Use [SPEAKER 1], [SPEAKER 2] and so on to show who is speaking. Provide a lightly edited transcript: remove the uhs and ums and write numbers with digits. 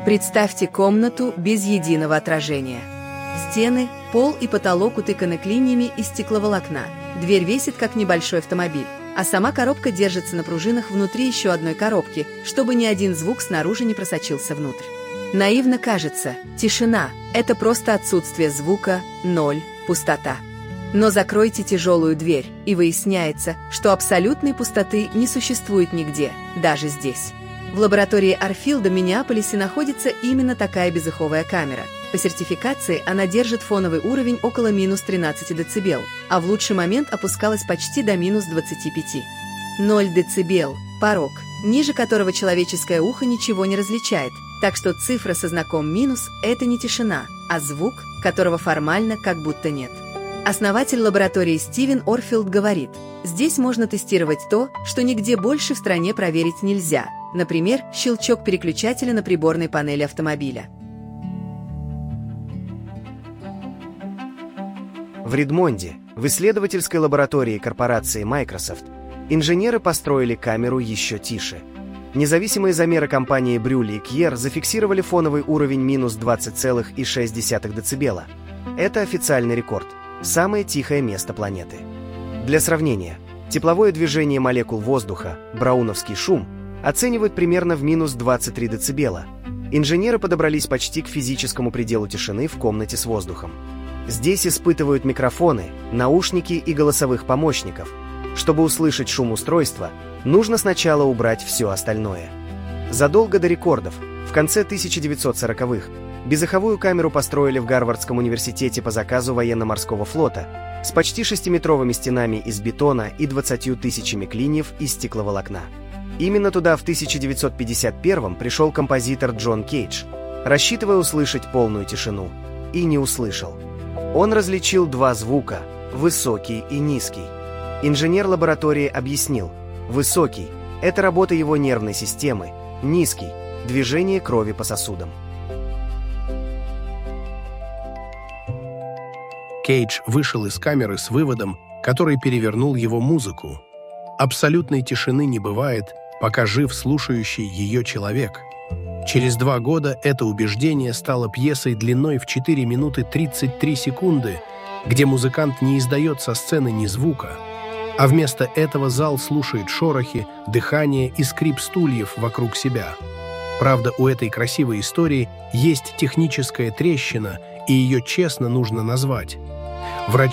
[SPEAKER 1] Представьте комнату без единого отражения. Стены, пол и потолок утыканы клиньями из стекловолокна. Дверь весит, как небольшой автомобиль, а сама коробка держится на пружинах внутри еще одной коробки, чтобы ни один звук снаружи не просочился внутрь. Наивно кажется, тишина – это просто отсутствие звука, ноль, пустота. Но закройте тяжелую дверь, и выясняется, что абсолютной пустоты не существует нигде, даже здесь. В лаборатории Арфилда в Миннеаполисе находится именно такая безыховая камера. По сертификации она держит фоновый уровень около минус 13 дБ, а в лучший момент опускалась почти до минус 25. 0 дБ – порог, ниже которого человеческое ухо ничего не различает, так что цифра со знаком минус – это не тишина, а звук, которого формально как будто нет. Основатель лаборатории Стивен Орфилд говорит, здесь можно тестировать то, что нигде больше в стране проверить нельзя, например, щелчок переключателя на приборной панели автомобиля.
[SPEAKER 2] В Редмонде, в исследовательской лаборатории корпорации Microsoft, инженеры построили камеру еще тише. Независимые замеры компании Брюли и Кьер зафиксировали фоновый уровень минус 20,6 дБ. Это официальный рекорд. Самое тихое место планеты. Для сравнения, тепловое движение молекул воздуха, брауновский шум, оценивают примерно в минус 23 дБ. Инженеры подобрались почти к физическому пределу тишины в комнате с воздухом. Здесь испытывают микрофоны, наушники и голосовых помощников. Чтобы услышать шум устройства, нужно сначала убрать все остальное. Задолго до рекордов, в конце 1940-х, безыховую камеру построили в Гарвардском университете по заказу военно-морского флота с почти 6-метровыми стенами из бетона и 20 тысячами клиньев из стекловолокна. Именно туда в 1951-м пришел композитор Джон Кейдж, рассчитывая услышать полную тишину, и не услышал. Он различил два звука – высокий и низкий. Инженер лаборатории объяснил, высокий – это работа его нервной системы, низкий – движение крови по сосудам.
[SPEAKER 3] Кейдж вышел из камеры с выводом, который перевернул его музыку. Абсолютной тишины не бывает, пока жив слушающий ее человек. Через 2 года это убеждение стало пьесой длиной в 4 минуты 33 секунды, где музыкант не издает со сцены ни звука, а вместо этого зал слушает шорохи, дыхание и скрип стульев вокруг себя. Правда, у этой красивой истории есть техническая трещина, и ее честно нужно назвать. Врачи